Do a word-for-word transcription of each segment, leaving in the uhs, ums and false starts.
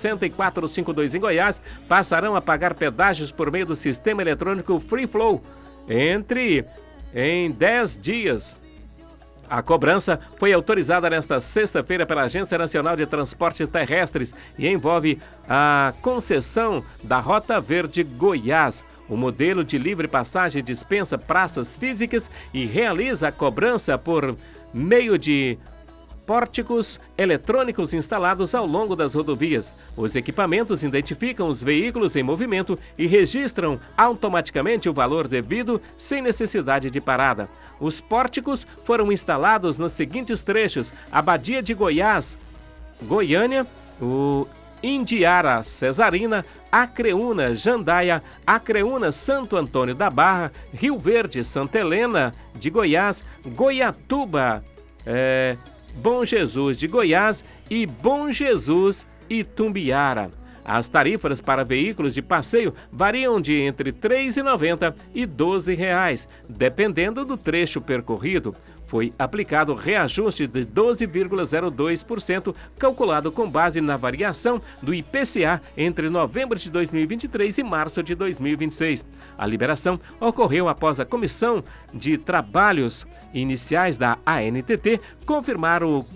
sessenta e quatro cinquenta e dois em Goiás passarão a pagar pedágios por meio do sistema eletrônico Free Flow entre em dez dias. A cobrança foi autorizada nesta sexta-feira pela Agência Nacional de Transportes Terrestres e envolve a concessão da Rota Verde Goiás. O modelo de livre passagem dispensa praças físicas e realiza a cobrança por meio de pórticos eletrônicos instalados ao longo das rodovias. Os equipamentos identificam os veículos em movimento e registram automaticamente o valor devido sem necessidade de parada. Os pórticos foram instalados nos seguintes trechos: Abadia de Goiás, Goiânia, o Indiara Cesarina, Acreúna Jandaia, Acreúna Santo Antônio da Barra, Rio Verde Santa Helena de Goiás, Goiatuba, é, Bom Jesus de Goiás e Bom Jesus Itumbiara. As tarifas para veículos de passeio variam de entre três reais e noventa centavos e doze reais, dependendo do trecho percorrido. Foi aplicado reajuste de doze vírgula zero dois por cento, calculado com base na variação do I P C A entre novembro de dois mil e vinte e três e março de dois mil e vinte e seis. A liberação ocorreu após a Comissão de Trabalhos Iniciais da A N T T confirmar o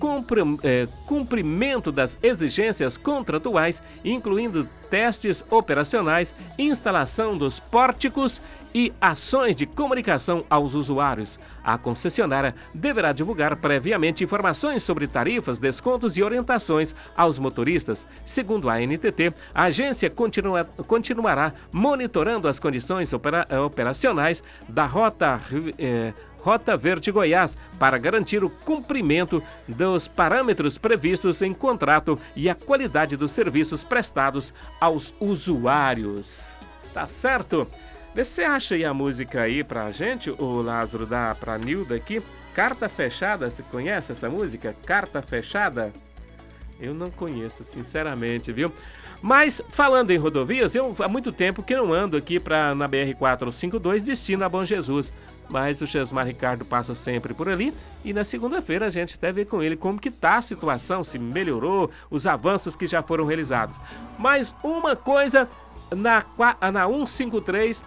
cumprimento das exigências contratuais, incluindo testes operacionais, instalação dos pórticos e ações de comunicação aos usuários. A concessionária deverá divulgar previamente informações sobre tarifas, descontos e orientações aos motoristas. Segundo a A N T T, a agência continua, continuará monitorando as condições opera, operacionais da Rota, eh, Rota Verde Goiás para garantir o cumprimento dos parâmetros previstos em contrato e a qualidade dos serviços prestados aos usuários. Tá certo? Vê se você acha aí a música aí pra gente, o Lázaro, dá pra Nilda aqui. Carta Fechada, você conhece essa música? Carta Fechada? Eu não conheço, sinceramente, viu? Mas, falando em rodovias, eu há muito tempo que não ando aqui pra, na B R quatrocentos e cinquenta e dois, destino a Bom Jesus. Mas o Chesmar Ricardo passa sempre por ali e na segunda-feira a gente até vê com ele como que tá a situação, se melhorou, os avanços que já foram realizados. Mas uma coisa, na, na cento e cinquenta e três,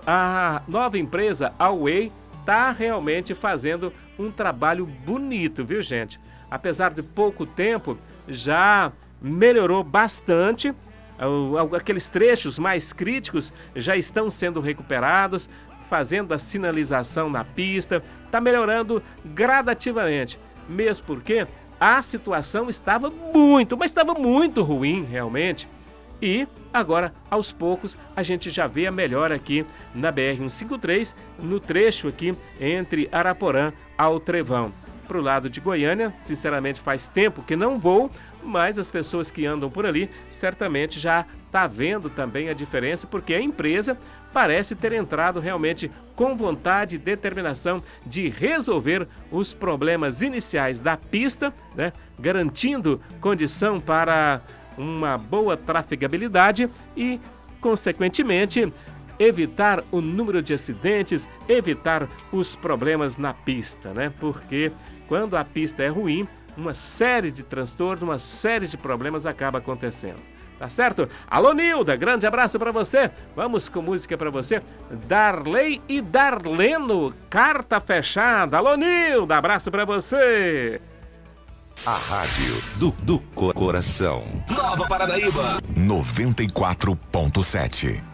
a nova empresa, a Way, tá realmente fazendo um trabalho bonito, viu, gente? Apesar de pouco tempo, já melhorou bastante. Aqueles trechos mais críticos já estão sendo recuperados, fazendo a sinalização na pista, está melhorando gradativamente, mesmo porque a situação estava muito, mas estava muito ruim realmente. E agora, aos poucos, a gente já vê a melhora aqui na B R cento e cinquenta e três, no trecho aqui entre Araporã ao Trevão. Para o lado de Goiânia, sinceramente faz tempo que não vou, mas as pessoas que andam por ali certamente já está vendo também a diferença, porque a empresa parece ter entrado realmente com vontade e determinação de resolver os problemas iniciais da pista, né, garantindo condição para uma boa trafegabilidade e, consequentemente, evitar o número de acidentes, evitar os problemas na pista, né? Porque quando a pista é ruim, uma série de transtornos, uma série de problemas acaba acontecendo. Tá certo? Alô, Nilda, grande abraço pra você. Vamos com música pra você. Darley e Darleno, Carta Fechada. Alô, Nilda, abraço pra você. A rádio do, do coração. Nova Paranaíba. noventa e quatro ponto sete.